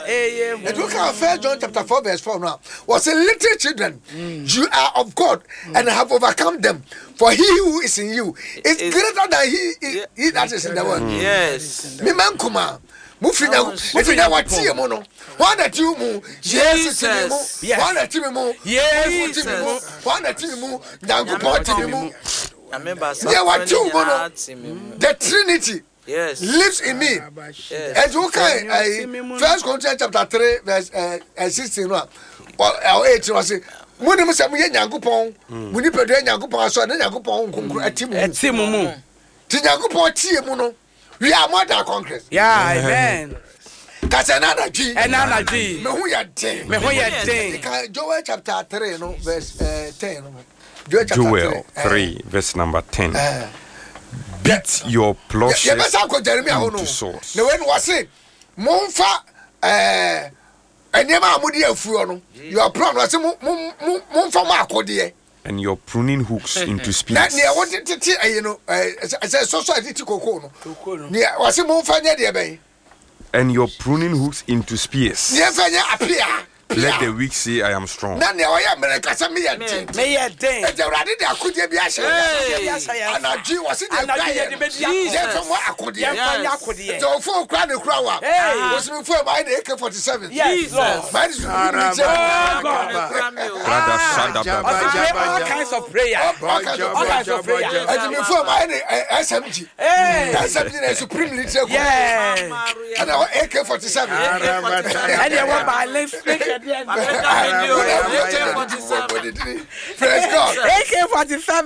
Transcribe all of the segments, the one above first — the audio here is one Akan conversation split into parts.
And look at 1 John chapter 4 verse 4 now. Was a little children, you are of God and have overcome them. For he who is in you is greater than he that is in the world. Yes. Me man kuma. Mufinya wati mono. One at you mu. Jesus. One at you mu. Yes. One at you mu. Dango poti mu. There were two mono. The Trinity. Yes. Lives in me. Yes. And you can 1 Corinthians chapter 3 verse 16 or 8 was it. Muni musa muye Nyankopon. Muni pedo Nyankopon so na Nyankopon nkonkro atimu mu. Ti Nyankopon tie mu no. We are more than conquerors. Yeah, amen. That's another G. Another G. Me who ya day. Me who ya day. Joel chapter 3 no verse 10 no. Joel 3 verse number 10. Beat your plowshares into swords. No when was it? Monfa enyema amudi afuo no. Your plan was monfa makode. And your pruning hooks into spears. That near what you know, as a society cocono. Near was it monfa near the and your pruning hooks into spears. Near appear. Let the weak say I am strong. None of I am America. Me a day. The Raddy could be a shame. And a G was it? And I could hear. So 4 crown a crower. Was before my AK-47. Yes, Lord. All kinds of prayer. All kinds of prayer. And before my SMG. SMG is supreme leader. And our AK-47. And you want my lips. Praise God. AK-47.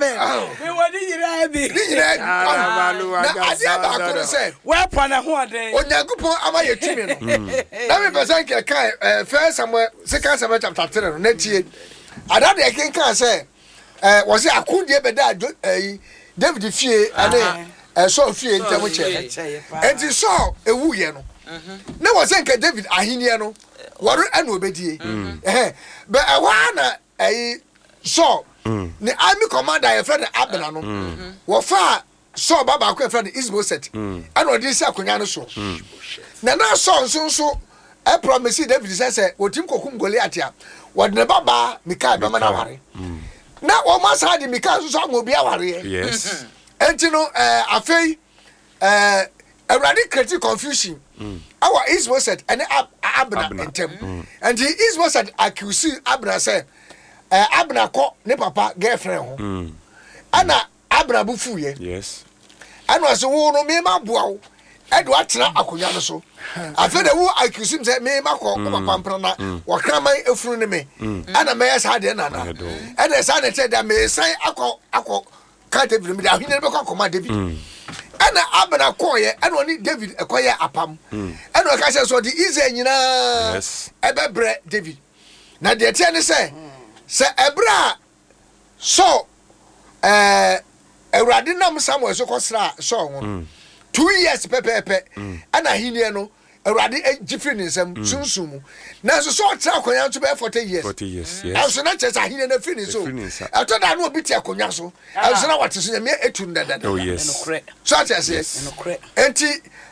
Weapon a whole day. Onyankopon amaye tumi no. Na me person ke kai first Samuel second Samuel chapter 3 no tie. Ada de ken kan say was akudie beda David fie ane Saul fie ntamu che. Enti Saul ewu ye no. Na was nke David ahenie no. Waru anu obedie but awana so the army commander your friend Abner no wo fa so baba ko friend Isboset and odi say akonya no so na so so I promise David say wotim kokum Goliath a wo de baba Mika do na ware na wo masa de Mika so so obi aware yes enti no afei already create confusion our Isboset and Abner intem and the Isboset accuse Abner say Abner ko ne papa girlfriend ho ana Abner bufu ye yes and was wo no me ma boa wo edo atena akonya no so afa de wo accuse him say me ma ko papa mpra na wo kraman efuru ne me ana me yesa de na and the son said that me say akọ ka David me da hine be ko akoma David ana Abner koye ana oni David ekoye apam ana o ka say so the Israel nyina yes ebebre David na de tie ne say ebra so Ewrade nam Samuel so kosra so ho 2 years pepepe ana hinie no Ewrade gifri ne nsam sunsumu na so tra akonya to be 40 years 40 years yes also na chesa hinie na fini so ato da no obi ti akonya so also na wate so nya me etu ndada oh yes so chesa enti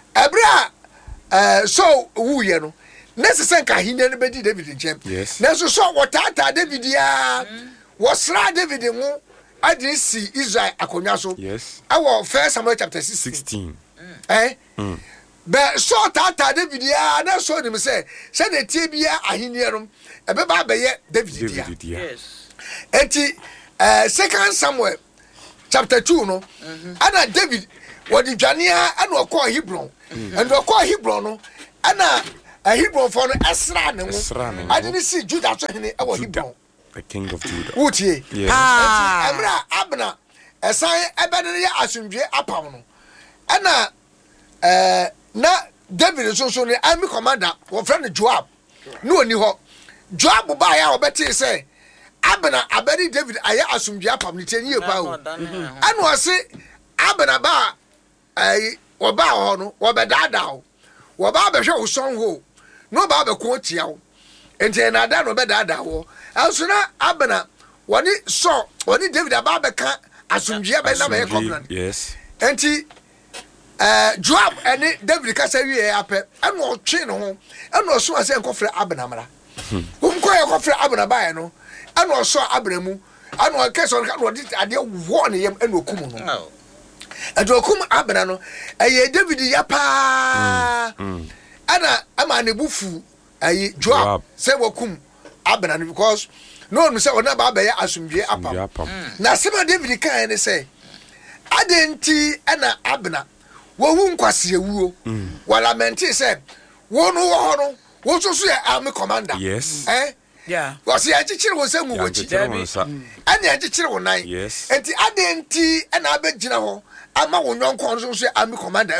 ebra so wuye no necessary ka hinie no bedi David nchem na so wotata David ya wosra David mu adi si Israel akonya so yes our 1 Samuel chapter 16 but so tata David ya na so nim say the tie bia ahenie no ebe ba be ye David yes enti 2 Samuel chapter 2 no ana David wodi dwanea ana okọ Hebron and okọ Hebron no ana Hebron for no Esra ne mu adi si Judah so hene e wo Hebron the king of Judah wutie yes Abra Abner esan ebede ya asundwe apam no ana na David so ne army commander wo friend Joab no oni ho Joab ba ya obeti say Abner abedi David aya asundwe apam ne tenye pa o anu ose Abner ba wo ba ho no wo be dada ho wo ba be hwe wo son ho no ba be ko tia ho enti na da no be dada ho also na Abner woni so woni David aba be ka asundwe be na be covenant yes enti Joab and David Casaria ape and no chin home and no so as Encofre Abnamara. Whom quite a Cofre Abnabayano and no saw Abremu and no case on what did I warn him and Okumu. And to Okum Abnano, a David Yapa Anna Amanebufu, a Joab, say Wokum Abnan because no one said what about Asumbi Apa. Now, some David can say, I didn't Anna Abna. Won't quasi woo. While I meant to say, one who wants to say army commander. Yes. Yeah. Was the teacher was saying, and the teacher one night. Yes. And the identity and I bet General, I'm a young conscious army commander.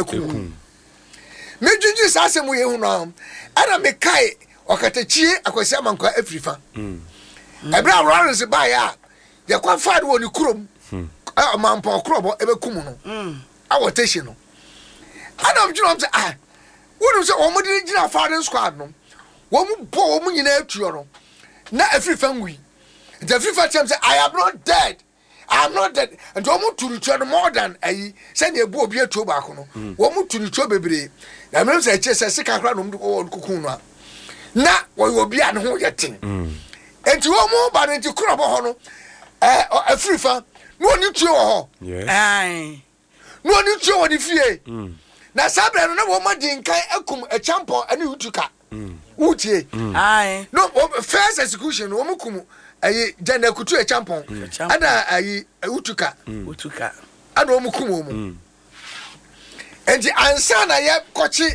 Major just ask him we know. And I make Kai or Katachi, I could say, I'm quite every fan. A brown runs by ya. You're quite fine when you crum. A man for crop or ever come. Our station. I don't know. What was the original father's squad? No, one poor woman in a trio. Not every family. The FIFA time say, I am not dead. I am not dead. And one to return more than a send a boy beer tobacco. One to return baby. The man said, just a second round old Kukuna. Now, we will be at home getting. And to one more, but into crop honor a free fan. No need to. Yes. No need to the fear. Na sabra no woman din kai akum a champion ani utuka utie Aye. no first execution wo mukum ayi jana kutu a champion ana ayi utuka ana wo mukum wo enti ansa na ye kochi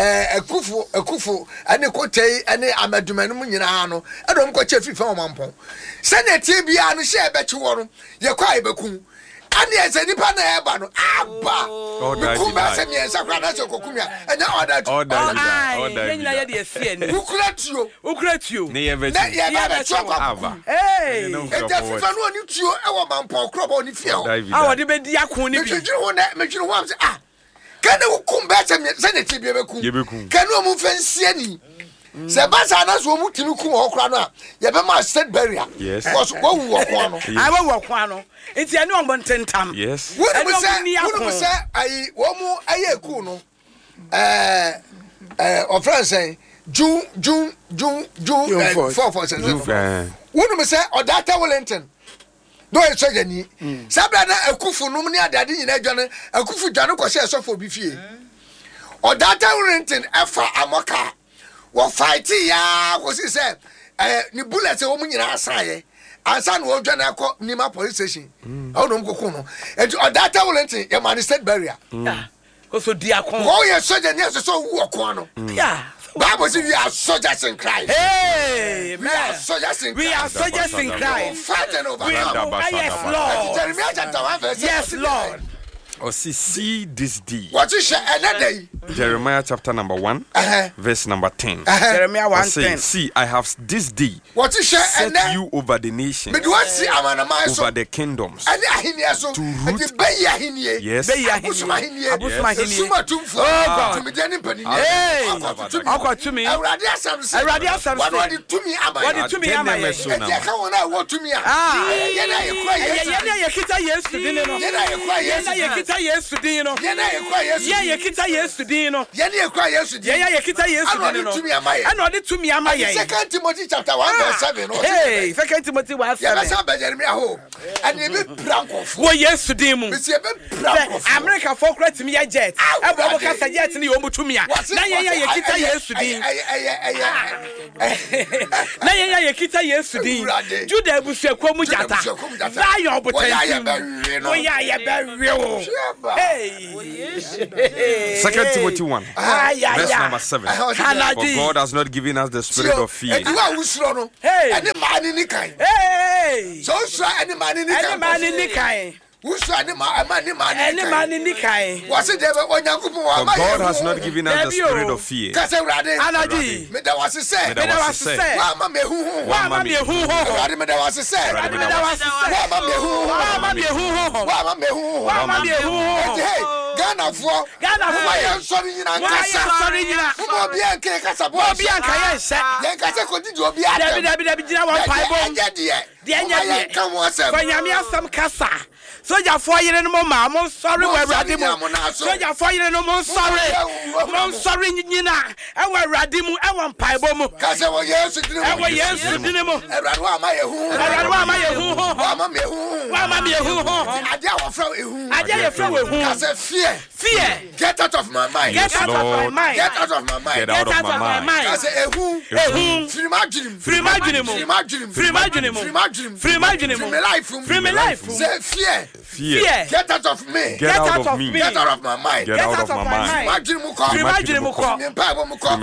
akufu ani kotei ani amadumanu mu nyina no ana wo kochi afifa wo mampon senate bia no hye bechi wo no ye kwai bekum ani ese nipa na eba no aba kuma se mi ensa kwa na se kokumia enya order Yenya ye de afie ni. Ukratuo Ne ye na ye ba choko Aba. Hey. eja fifa no oni tuo e wo mampon krobo oni fie ho Awo de be di akon ni bi. mejuru ho am se kana wukum ba se mi se ne tibie bekum kana o mu fansie ni se basa na so mu timi kum ho kra no a ye be ma state barrier Yes. because wo wu okwan no I wo kwa no. Enti ani on bontentam. Yes. Wouldn't say I womu ayeku no of France June 4 wouldn't say or data Wellington no e soja ni sabra na akufu no ni adade nyina adwane akufu dwane ko se so for bi fie or data Wellington efa amoka wo fight ya ko si say ni bullet wo mu nyina asaye ansa no dwane akọ nima police station how no mkoko no and data Wellington e man state barrier Ko so di akon. oh yes soja ni so wu okon no Yeah. Bible says we are soldiers in Christ. Hey, We are soldiers in Christ. We are soldiers in Christ. Fighting over We now. are, yes, Lord. Jeremiah chapter 1 verse Yes, Lord. Or see this deed. What you say another Jeremiah chapter number 1, verse number 10. Jeremiah I say, 1:10. see, I have this day what you say set you over the nations, me do I see amana so over the kingdoms. and ahinia so To root- the bay ahinie Yes. Be ya abusuma ahinie Abusuma ahinie. suma tumfo God. to me dani pani Hey. akọ to me. awurade asam se Awurade asam se. what do to me aba What did to me am I? Adenemɛ so e na dia ka wona wo to me ye na ye kwa Ye kita Yesu din no. ye na ye kwa Ye kita Yesu din no. ye na ye kwa yesu Ye kita Yesu din no. ye na ye kwa yesu Ye kita Yesu din no. Ano Ano de to me am I? 2 Timothy chapter 1 verse 7 Hey, 2 Timothy 1:7. ya basa ba Jeremiah ho and e be prankofo Wo Yesu din mu. be se be prankofo America for credit me ya jet. E bo ka sa jet ni yo mutumi a. Na ye kita Yesu din. Na ye kita Yesu din. Juda ebusuakwa mu jata. Na ye obotantim. Wo ya ye be rewo. Hey. 2 Timothy 1, verse number 7. For Kanadi. God has not given us the spirit of fear, e wa usuro no Hey. any man ni kan Hey. so usuro any man ni Any kan man ni kan. usuro any man Any man ni kan. wase de be onyankopon wa for ma God has not given us the David, spirit of fear, ka se urade Anadi. me da wase se Me da wase se. wa ma me hu Wa ma me hu ho. urade me da wase se Urade me da wase se. wa ma me hu Wa ma me hu ho. wa ma me hu Wa ma me hu ho. hey Ghana fo Ghana ya nsori nyina Wa ya nkasa sorry nyina. mo bi anke kasa bo Obi anka ye nse. yen kasa ko di obi ade David jina one Bible. Agye de deɛ nyɛ deɛ fa nyame asɛm kasa sojafoɔ yere no mo ma mo nsɔre wɔ awurade mu sojafoɔ yere no mo nsɔre nyina ɛwɔ awurade mu ɛwɔ mpaebɔ mu ɛwɔ yesu dini mu awurade wa ama yɛ hu ho wa ama me hu ho adeɛ yɛfrɛ wɔ hu fear get out of my mind get out of my mind Get out of my mind. kase ehu free my dream free my life say fear get out of me get out of me get out of my mind Get out of my mind. free my dream ko me pa mo ko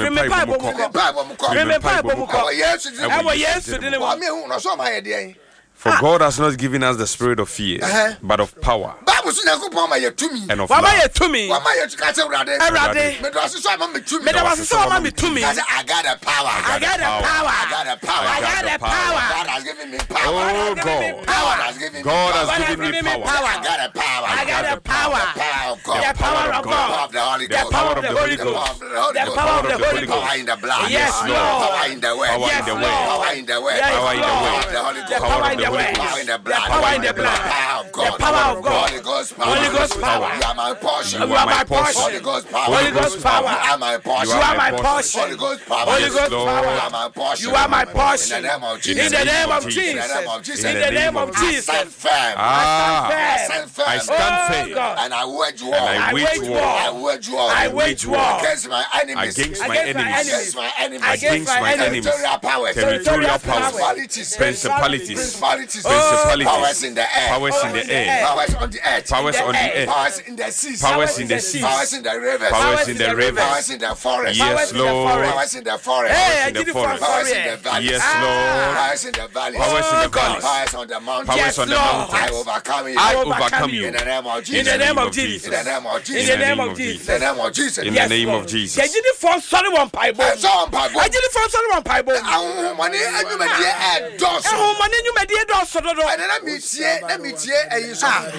ɛwɔ yesu dini mu me hu no so ma ye de For God has not given us the spirit of fear, but of power Bible so Nyankopon ma ye tumi and of wa ma love. ye tumi wa ma ye kase urade me do so ma me tumi me da was so ma me tumi kase I got the power I got the power I got the power I got the power God has given me power Oh God has given me God power. has given me power. I got the power I got the power of God the power of God of the Holy the Ghost power of the Holy Ghost the power of the Holy Ghost power in the blood Yes, Lord. power in the way Power in the way. power in the way Yes, Power in the Lord. way. of the Holy Ghost Power in the way. power in the blood Power in the blood. power of God The power of God. Holy Ghost power Holy Ghost power. you are my portion You are my portion. Holy Ghost power Holy Ghost power. you are my portion You are my portion. Holy Ghost power Holy Ghost you power. are my portion You are my portion. in the name of Jesus In the name of in Jesus. the name of Jesus In the name of I Jesus. stand firm Ah, I stand firm I stand Oh, firm God. and I wage war and I wage war I wage war I wage war against my enemies against my Against my enemies, against my enemies Against my enemies. territorial powers territorial powers, principalities principalities, powers principalities, in the air powers in the air, powers on the earth powers on the earth, powers in the seas powers in the seas, powers in the rivers powers in the powers rivers. in the forest Yes, Lord. powers in the forest Hey, I in the did it forest. for powers in the sorry. valleys Yes, Lord. powers in the valleys Powers in the God. valleys, powers on the mountains powers Yes, on the Lord. I mountains. overcome you I overcome overcome you. in the you. name of In Jesus the name of in Jesus. the name of In Jesus the name of Jesus. in the name of Jesus In Yes, the name Lord. of Jesus. I did it for sorry one pipe. and so on Bible I did it for sorry one pipe. ahomani adwumadie ɛdɔɔso Ehun mani nyumadi do sododo. ɛna na metie ɛyi sɔfo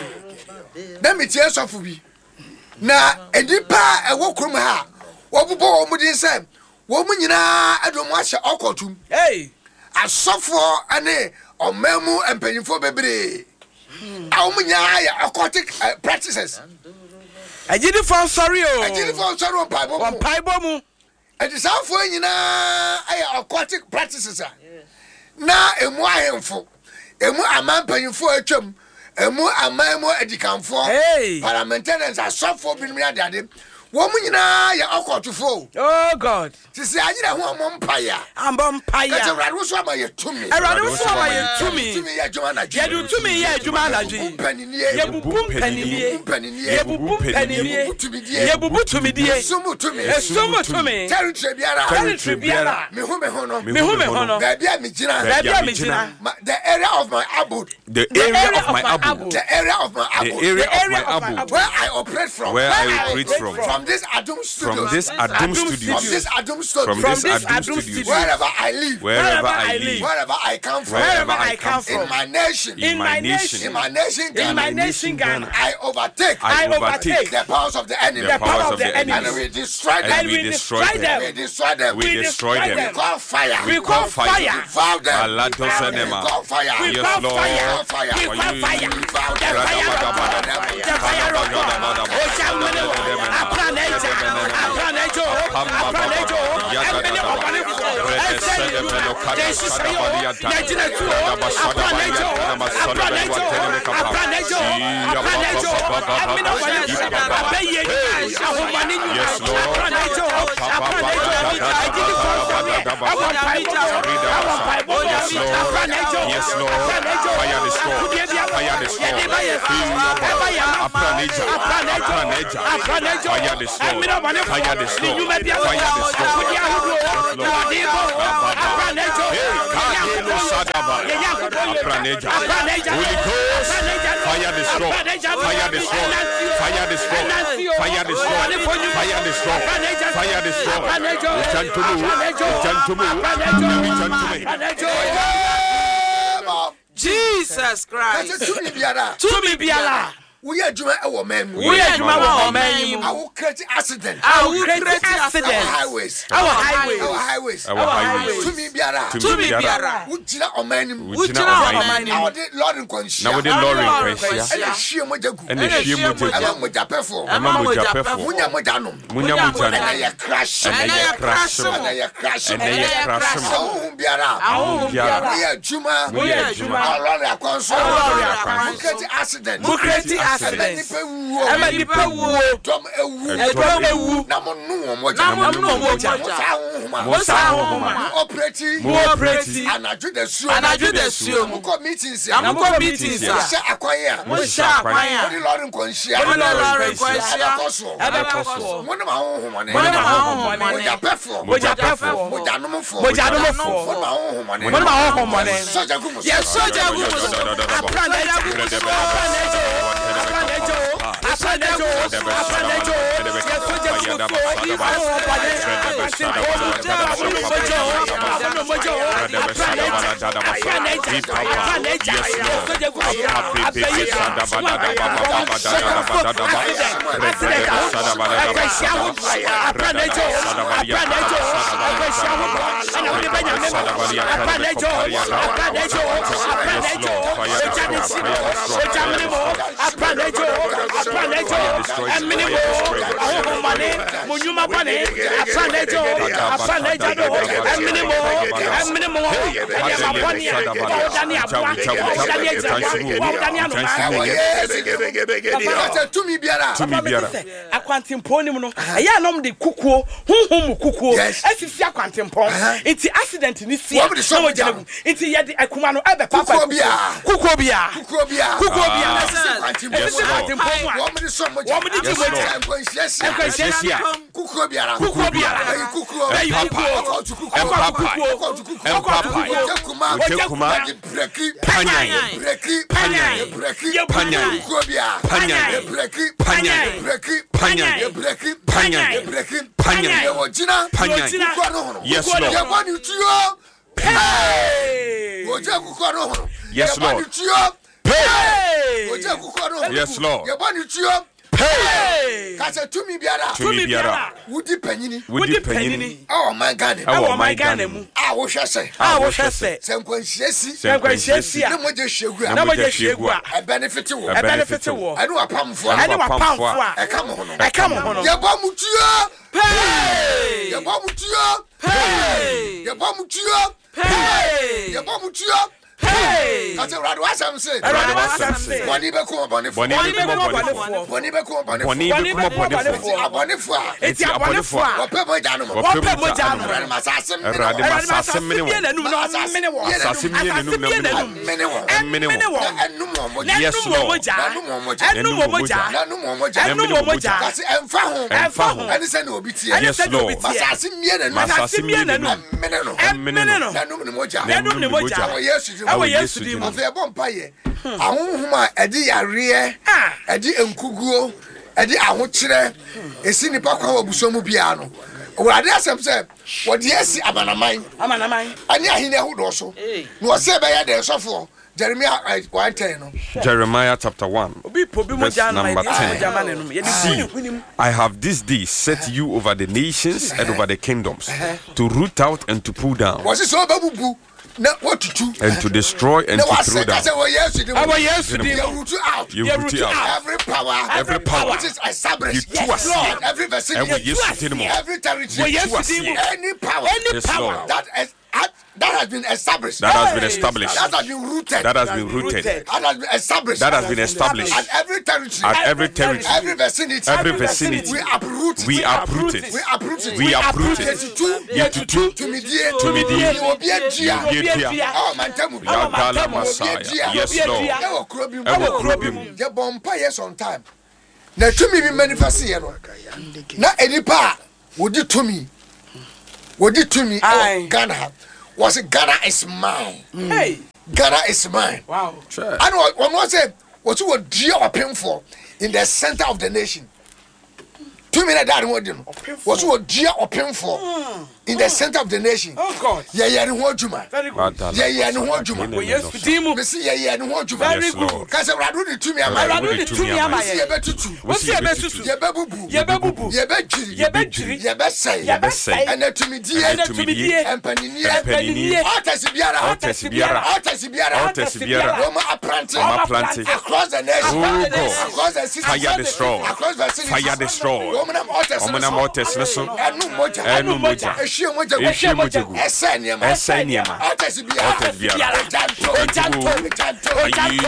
na metie sɔfo bi na enipa ɛwɔ kurom ha wɔbobɔ wɔn din sɛ wɔn nyinaa ɛdɔm ahyɛ ɔkɔtum Hey. asɔfoɔ ɛne ɔman mpanyinfoɔ bebree a wɔn nyinaa yɛ occultic practices I did it for sorry o. agyinifo nsɔre wɔn mpaebɔ One mu pipe mu. ɛdisanfoɔ nyinaa ɛyɛ occultic practices a na emu ahemfo emu aman mpanyinfoɔ atwam emu aman mu adikanfoɔ Hey. parliamentarians asɔfoɔ binom yɛ adeade wɔn nyinaa yɛ ɔkɔtofoɔ Oh God. sisi anyina ho ɔmo mpaya Ambom kɛtɛ paya. wurade woso ama yɛ tumi Erade so ma ye tumi. tumi yɛ adwuma na Ye do tumi ye adwuma anadwi. mpaninie Ye bubu mpaninie. mpaninie Ye bubu mpaninie. tumidie Ye bubu tumidie. sumu tumi Esumu tumi. territory biara Territory biara. me ho no Me hu me hono. baabi a me gyina Baby me jina. the area of my abode The area of my abode. the area of my The abode area of area my of my abode. where I operate from Where I operate from this Adum studio From this Adum studios. from this Adum studio From this this Adum Adum studios. studios. wherever I live Wherever I live. wherever I come from Wherever I come in from. my nation In my in nation. my nation In Ghana, my nation Ghana. I overtake I I overtake the powers of the enemy the powers of the and enemy. we destroy And them And we destroy them. we destroy them We destroy destroy them. them. we call fire We call fire. vow them Alato we Senema. call fire We Yes, call Lord. fire. fire We For call you- fire. we vow The them fire of God. The fire of God. Ojamene o. Apraneja. Apranejo. Apranejo. Emene obane. Yes, Lord. Fire the storm. Fire the storm. Fire the storm. Fire the storm. Holy Ghost, fire the storm. Fire the storm. Fire the storm. Fire the storm. Fire the storm. Fire the storm. Return to me. Return to me. Return to me. Jesus Christ. tumi biara Tumi biara. we are Juma our man. We are Juma our man. I will create accident. Highways. Our highways. To me, Biara. Ujira omani. Now the Lord in Consia. Now the Lord in Consia. And the sheer Mojagu. And the sheer Mojagu. Munya Mojanum. Munya Mojanum. And I crash. And I crash. And I crash. And I crash. Biara. We are Juma. We are Juma. Our Lord are concerned. Accident. Accident. Tom operating and I do the show. And I do the show. Muko meetings. Muko meetings. Musha akwaya. Musha akwaya. Odi Lord nkonshia. Odi Lord nkonshia. Abakoso. Mona ma ho mane. Mona ma ho mane. Moja pefo. Moja pefo. Moja numfo. Moja numfo. Mona ma ho mane. Mona ma ho mane. Soja gumu. Yes, soja gumu. Aplanejo. Accident in this year. It's yet a Kumano Abbey Papa. Kukobia. Yes, Lord. Yes, Lord. Hey! Kasa tumi biara. Wudi penini. Oh my God. Wo hwese. Senkwansiesi. Na moje hwegua. E benefit wo. Anu apamfo. E kam ho no. Yeba mutuo. Hey! Hey! That's a rad was some say. Boni be ko bonifo. It's abonifo. Ope moja no. Masasem Yes, Lord. Yes, Lord. Yesu di mo fe bon paye ahunhuma edi yare edi enkuguo edi ahokyere esi nipa kwa obusomu bia no owurade asem se wodi esi amanaman ani ahine ahodo so no se be ya de sofo Jeremiah 1:10 no Jeremiah chapter 1 verse number 10. See, I have this day set you over the nations and over the kingdoms to root out and to pull down. Was it so babubu? And to destroy and to throw down. You root it out. Every power which is established. Every vicinity. Every territory. Any power that has been established. That has been established. That has been rooted. That has been rooted. That has been established. That has been established. At every territory. At every territory. Every vicinity. Every vicinity. We uproot it. We uproot it. We uproot it. We uproot it. To mediate. Oh, man, tell me. Yes, Lord. The bomba yes on time. Now to me be manifest here. Now any part would you to me? Would you to me? Oh, Ghana. Was it Ghana is mine? Hey, Ghana is mine. Wow. Sure. I know one was say what you were dear or painful in the center of the nation. 2 minutes that one was you were dear or painful in the center of the nation. Oh God. Yeah, no one juma. Very good. Yeah, no one juma. Yes, Dimu. Me see yeah, no one juma. Very good. Cause I do the to me. I do the to me. I see a better two. What's your best to? Yeah, babu. Yeah, babu. Yeah, betri. Yeah, betri. Yeah, best say. Yeah, best say. And to me, dear. And to me, dear. And panini. Otasibiara. Roma apprentice. Across the nation. Across the city. Fire destroy. Across the city. Fire destroy. Romanam Otis. Enu moja. Eshie moja. Eseniama. Otasibiara. Ojanto.